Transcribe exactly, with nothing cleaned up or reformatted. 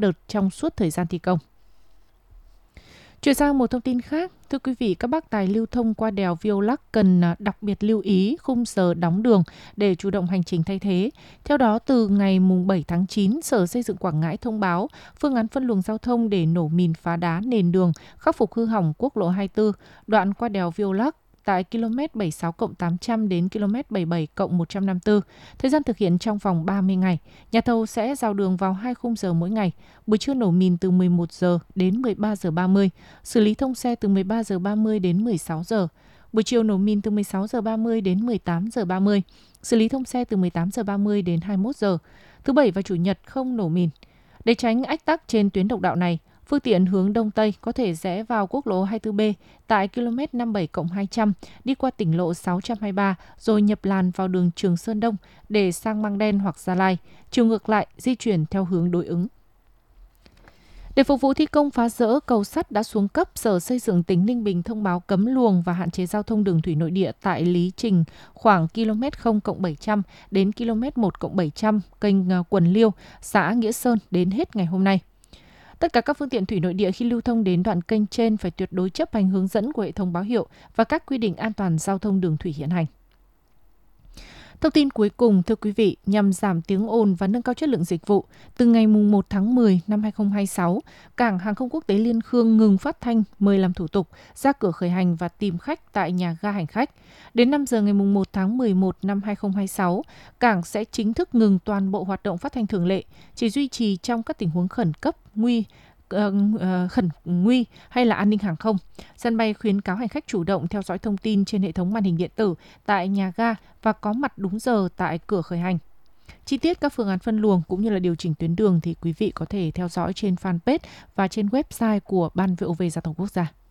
đợt trong suốt thời gian thi công. Chuyển sang một thông tin khác, thưa quý vị, các bác tài lưu thông qua đèo Viô Lắc cần đặc biệt lưu ý khung giờ đóng đường để chủ động hành trình thay thế. Theo đó, từ ngày bảy tháng chín, Sở Xây dựng Quảng Ngãi thông báo phương án phân luồng giao thông để nổ mìn phá đá nền đường, khắc phục hư hỏng quốc lộ hai mươi tư, đoạn qua đèo Viô Lắc tại ki lô mét bảy mươi sáu cộng tám trăm đến ki lô mét bảy mươi bảy cộng một trăm năm mươi tư. Thời gian thực hiện trong vòng ba mươi ngày. Nhà thầu sẽ rào đường vào hai khung giờ mỗi ngày. Buổi trưa nổ mìn từ mười một giờ đến mười ba giờ ba mươi, xử lý thông xe từ mười ba giờ ba mươi đến mười sáu giờ. Buổi chiều nổ mìn từ mười sáu giờ ba mươi đến mười tám giờ ba mươi, xử lý thông xe từ mười tám giờ ba mươi đến hai mươi mốt giờ. Thứ Bảy và Chủ nhật không nổ mìn. Để tránh ách tắc trên tuyến độc đạo này, phương tiện hướng Đông Tây có thể rẽ vào quốc lộ hai mươi tư B tại ki lô mét năm mươi bảy cộng hai trăm, đi qua tỉnh lộ sáu trăm hai mươi ba rồi nhập làn vào đường Trường Sơn Đông để sang Măng Đen hoặc Gia Lai. Chiều ngược lại, di chuyển theo hướng đối ứng. Để phục vụ thi công phá rỡ cầu sắt đã xuống cấp, Sở Xây dựng tỉnh Ninh Bình thông báo cấm luồng và hạn chế giao thông đường thủy nội địa tại lý trình khoảng ki lô mét không cộng bảy trăm đến ki lô mét một cộng bảy trăm kênh Quần Liêu, xã Nghĩa Sơn đến hết ngày hôm nay. Tất cả các phương tiện thủy nội địa khi lưu thông đến đoạn kênh trên phải tuyệt đối chấp hành hướng dẫn của hệ thống báo hiệu và các quy định an toàn giao thông đường thủy hiện hành. Thông tin cuối cùng, thưa quý vị, nhằm giảm tiếng ồn và nâng cao chất lượng dịch vụ, từ ngày một tháng mười năm hai nghìn không trăm hai mươi sáu, Cảng Hàng không Quốc tế Liên Khương ngừng phát thanh mời làm thủ tục, ra cửa khởi hành và tìm khách tại nhà ga hành khách. Đến năm giờ ngày một tháng mười một năm hai nghìn không trăm hai mươi sáu, Cảng sẽ chính thức ngừng toàn bộ hoạt động phát thanh thường lệ, chỉ duy trì trong các tình huống khẩn cấp, nguy khẩn nguy hay là an ninh hàng không. Sân bay khuyến cáo hành khách chủ động theo dõi thông tin trên hệ thống màn hình điện tử tại nhà ga và có mặt đúng giờ tại cửa khởi hành. Chi tiết các phương án phân luồng cũng như là điều chỉnh tuyến đường thì quý vị có thể theo dõi trên fanpage và trên website của Ban vê o vê Giao thông Quốc gia.